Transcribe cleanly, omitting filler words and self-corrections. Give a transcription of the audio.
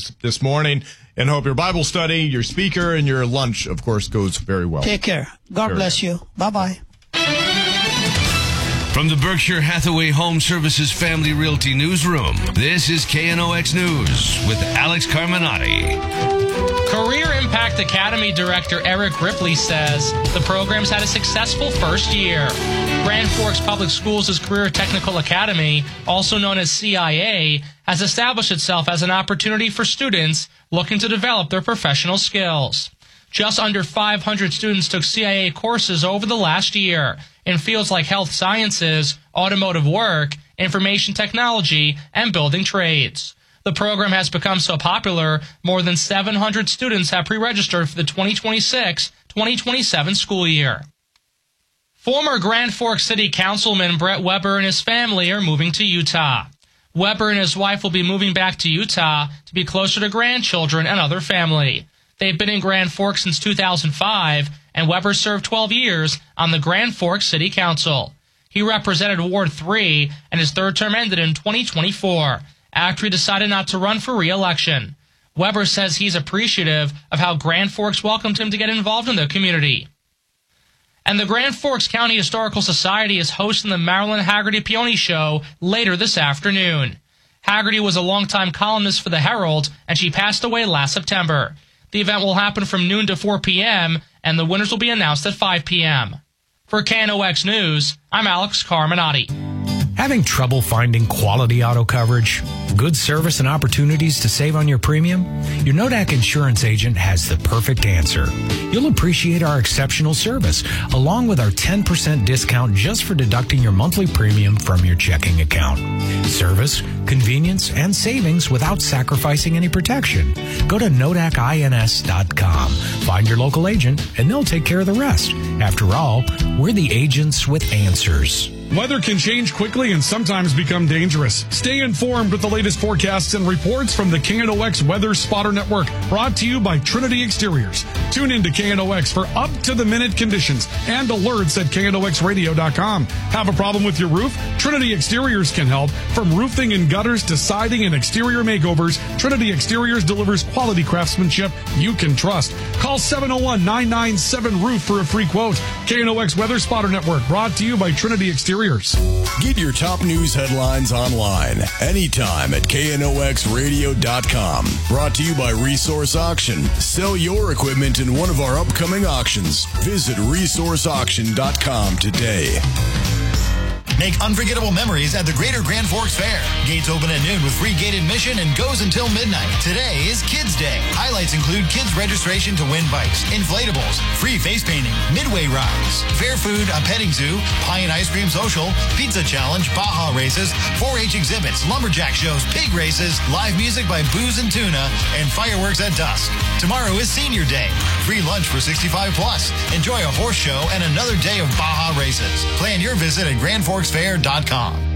this morning. And hope your Bible study, your speaker, and your lunch, of course, goes very well. Take care. God bless you. Bye-bye. From the Berkshire Hathaway Home Services Family Realty Newsroom, this is KNOX News with Alex Carminati. Career Impact Academy Director Eric Ripley says the program's had a successful first year. Grand Forks Public Schools' Career Technical Academy, also known as CIA, has established itself as an opportunity for students looking to develop their professional skills. Just under 500 students took CIA courses over the last year in fields like health sciences, automotive work, information technology, and building trades. The program has become so popular, more than 700 students have pre-registered for the 2026-2027 school year. Former Grand Forks City Councilman Brett Weber and his family are moving to Utah. Weber and his wife will be moving back to Utah to be closer to grandchildren and other family. They've been in Grand Forks since 2005, and Weber served 12 years on the Grand Forks City Council. He represented Ward 3, and his third term ended in 2024, after he decided not to run for re-election. Weber says he's appreciative of how Grand Forks welcomed him to get involved in the community. And the Grand Forks County Historical Society is hosting the Marilyn Haggerty Peony Show later this afternoon. Haggerty was a longtime columnist for the Herald, and she passed away last September. The event will happen from noon to 4 p.m., and the winners will be announced at 5 p.m. For KNOX News, I'm Alex Carminati. Having trouble finding quality auto coverage, good service, and opportunities to save on your premium? Your Nodak insurance agent has the perfect answer. You'll appreciate our exceptional service, along with our 10% discount just for deducting your monthly premium from your checking account. Service, convenience, and savings without sacrificing any protection. Go to NodakINS.com. Find your local agent, and they'll take care of the rest. After all, we're the agents with answers. Weather can change quickly and sometimes become dangerous. Stay informed with the latest forecasts and reports from the KNOX Weather Spotter Network, brought to you by Trinity Exteriors. Tune in to KNOX for up-to-the-minute conditions and alerts at KNOXradio.com. Have a problem with your roof? Trinity Exteriors can help. From roofing and gutters to siding and exterior makeovers, Trinity Exteriors delivers quality craftsmanship you can trust. Call 701-997-ROOF for a free quote. KNOX Weather Spotter Network, brought to you by Trinity Exteriors. Get your top news headlines online anytime at KNOXradio.com. Brought to you by Resource Auction. Sell your equipment in one of our upcoming auctions. Visit resourceauction.com today. Make unforgettable memories at the Greater Grand Forks Fair. Gates open at noon with free gate admission and goes until midnight. Today is Kids Day. Highlights include kids registration to win bikes, inflatables, free face painting, midway rides, fair food, a petting zoo, pie and ice cream social, pizza challenge, Baja races, 4-H exhibits, lumberjack shows, pig races, live music by Booze and Tuna, and fireworks at dusk. Tomorrow is Senior Day. Free lunch for 65 plus. Enjoy a horse show and another day of Baja races. Plan your visit at GrandForksFair.com.